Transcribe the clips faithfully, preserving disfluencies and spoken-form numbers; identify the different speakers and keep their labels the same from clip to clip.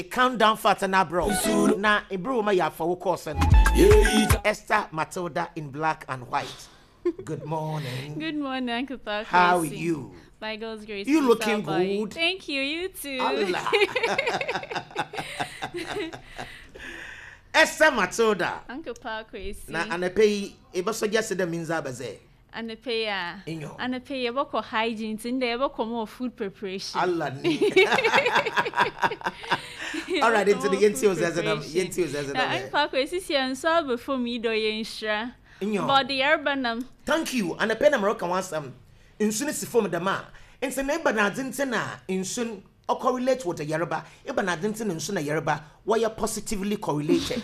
Speaker 1: countdown fat na bro. Na ebro ma ya for course. Esther Matilda in black and white. Good morning.
Speaker 2: Good morning, Uncle Park.
Speaker 1: How are you?
Speaker 2: By God's grace.
Speaker 1: You looking good.
Speaker 2: Thank you. You too.
Speaker 1: Allah. Esther Matilda.
Speaker 2: Uncle Park crazy.
Speaker 1: Na anepe ebe so just the means abaze.
Speaker 2: Anepe ya. Anepe ya boko hygiene tinde ya boko more food preparation.
Speaker 1: Allah ni. All right, into the yenti ozazana yenti ozazana.
Speaker 2: Na Uncle Park crazy si anso before me do yenshra. But the urbanum.
Speaker 1: Thank you. Anepe na Moroccan wansam. Insun si form dama. Ense na eba na adinte na insun o correlate with the Yoruba. Eba na adinte na insun na Yoruba. Why are positively correlated?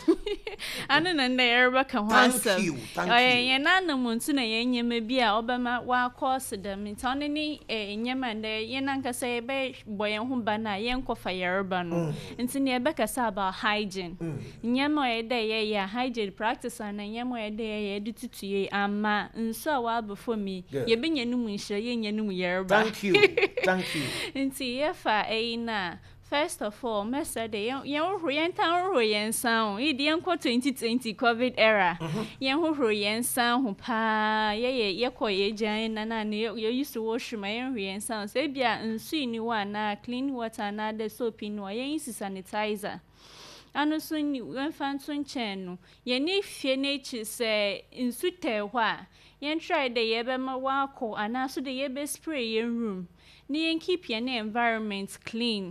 Speaker 2: I don't know the Yoruba can
Speaker 1: Thank you. Thank you.
Speaker 2: Ye na na muntu na ye nyeme bia obama wa course dem. Ntone ni e nyema nde ye na nka say be boyen ho ba na ye nkofa Yoruba no. Nti ne be kasa about hygiene. Nyema ye de ye ya hygiene practice na nyema ye de ye de tutuye ama nso wa before me. Ye be nyanu mu nhire ye nyanu mu Yoruba.
Speaker 1: Thank you. Thank you.
Speaker 2: Nti ye fa e na first of all, Mister Day, young Royan Town Royan Sound, Indian twenty twenty COVID era. Young Royan Sound, who pa, ye, ye, yako ye, Jan, and you used to wash my own Royan Sound. Sabia and see new one, clean water, and the soap in Wayan sanitizer. And soon you went fan soon channel. Ye need fear nature say in sute wa. Yen try the yebema wako, and also the yebe spray your room. Near keep your environment clean.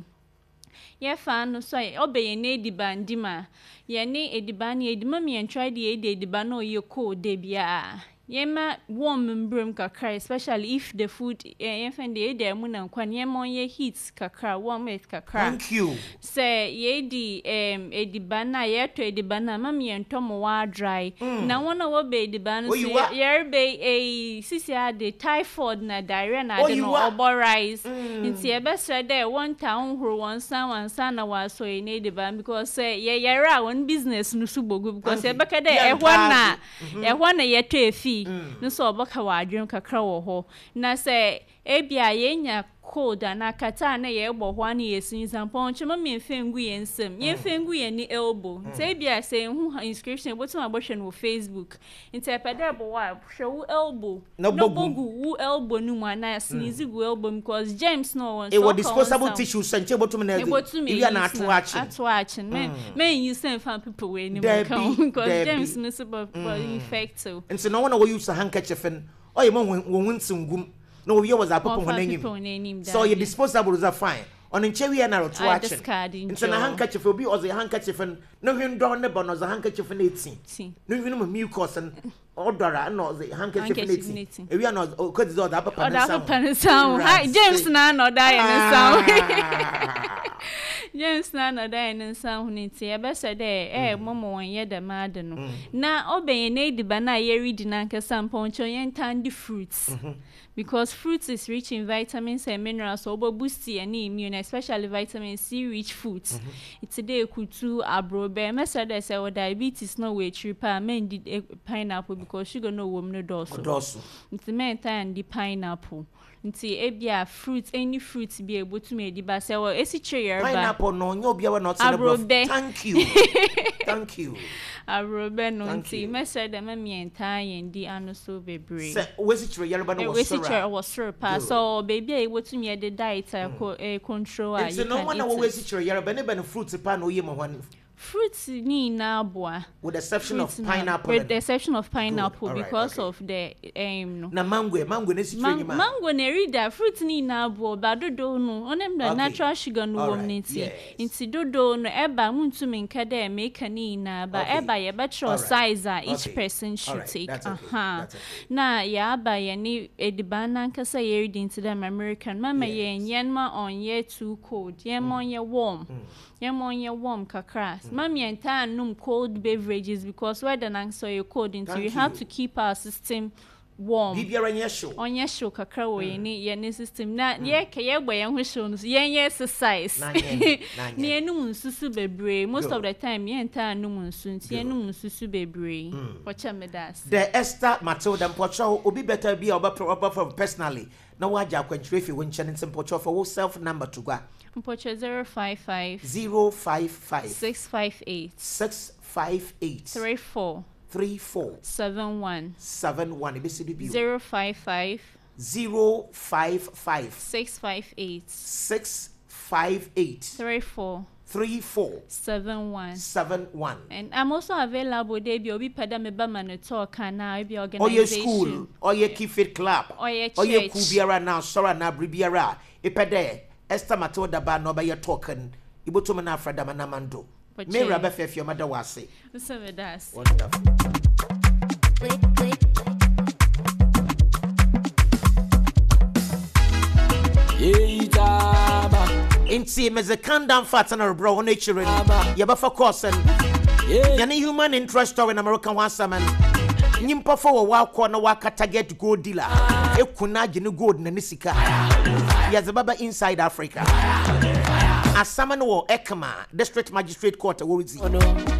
Speaker 2: Ye fan no so obey ne dibandima ye ne ediban ye edima me and try the ediban no ye ko de bia ye ma warm mbrum kakra, especially if the food ye find the ede mu na kwan ye mon ye heat kakra, warm it kakra.
Speaker 1: Thank you.
Speaker 2: Say ye di um ediban na ye to ediban na ma me entom wa dry na wona wo be ediban so ye be a sisi ade typhoid na diarrhea na de no oborize nti ye be sre there one town horo one san one san na wa so ye ne ediban because say ye yera one business no subogu because ye be ka there e ho na e ho na ye to efi no so oboka wa adwem kakra wo ho na say ebia ye nya cold na kata na ye gbo ho na ye sin sampon chema me fengu ye nsem ye fengu ye ni elbow say bia say hu inscription botum abohwe no Facebook interpret bo wa hwe elbow no bogu wu elbow nu mu na sneeze gu elbow because James no one
Speaker 1: so it disposable tissue sanche botum na
Speaker 2: e na ato action ato action me me use same fan people we ni because James no super infected
Speaker 1: and so no one will use a handkerchief and oh you won won singum no we was a papa when so you disposable is fine on in chewi na to action into na handkerchief obi or the handkerchief no hwen don ne bono the handkerchief na eighteen no hwen mo mucus and odora no the handkerchief na eighteen e wi na cause the other papa na
Speaker 2: sound hi James na no die na sound James na no die na sound huniti e be say dey eh momo won ye de mad no na obenye na ediba na ye read na nka sampon cho ye ntandi fruits because fruits is rich in vitamins and minerals so obo boost your immune especially vitamin C rich foods it's today kutu abrobe message dey say diabetes no way tripa men did pineapple because sugar no wom no doso
Speaker 1: doso
Speaker 2: it's men time the pineapple nti ebia fruit any fruit be able to me ediba say well esi tree
Speaker 1: pineapple no nyo bia we not say thank you thank you
Speaker 2: Arobe no nti message dem me enta yendi ano so bebre
Speaker 1: say wesi tree Yoruba no was
Speaker 2: sir wesi tree was sir pa so baby e able me the diet e control
Speaker 1: are you no one na wesi tree Yoruba ne be no fruit pa no ye mo hwan
Speaker 2: fruits ni na boa
Speaker 1: with the exception of pineapple
Speaker 2: with the exception of pineapple because of the um no
Speaker 1: na mango mango na si tree ni ma
Speaker 2: mango na reader fruit ni na boa ba dodo no onem da natural sugar no wom nti nti dodo no eba muntu menka da make ni na ba eba ye betra size each person should take aha na ya ba ye ni ediban na nkasa ye read into them American mama ye nyenma on ye too cold ye mon ye warm ye mon ye warm kakra Mami enta num cold beverages because weather na so you cold into you have to keep our system warm.
Speaker 1: Bibiara nya show.
Speaker 2: Onya show kakra wo ye ni ye ni system na ye ke ye gbo ye ho show no ye ye exercise. Ni enum nsusu bebre most of the time ye enta num nsu nti ye num nsusu bebre. Wacha me das.
Speaker 1: The Esther Matilda Mpocho obi better be oba from personally. Na waja kwantrefi wo nche nse Mpocho for wo self number to go.
Speaker 2: Mpoche zero five five.
Speaker 1: zero five five.
Speaker 2: six five eight.
Speaker 1: six five eight.
Speaker 2: three four.
Speaker 1: three four.
Speaker 2: seven one.
Speaker 1: seven one.
Speaker 2: zero five five.
Speaker 1: zero five five.
Speaker 2: six five eight.
Speaker 1: six five eight.
Speaker 2: three four.
Speaker 1: three four.
Speaker 2: seven one.
Speaker 1: seven one.
Speaker 2: And I'm also available there be obi pada me ba man talk na be organization.
Speaker 1: Or your school, or your key fit club,
Speaker 2: or your church.
Speaker 1: Or your kubiara now, sora na bribiara. Ipede, Esther Matilda ba no ba your token. Ibo to mana freda manamando. Me rabba fe your mother was say. Wonderful. Inti meze kandam fatana bro on nature yaba for course and yani human interest story in American one saman nyimpa for wa kwa na waka target gold dealer ekuna gene gold na nisika yaza baba inside Africa asaman wo ekama district magistrate court wo zi